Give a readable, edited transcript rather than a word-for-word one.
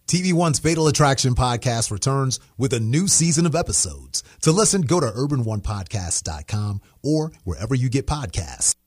TV One's Fatal Attraction podcast returns with a new season of episodes. To listen, go to urbanonepodcast.com or wherever you get podcasts.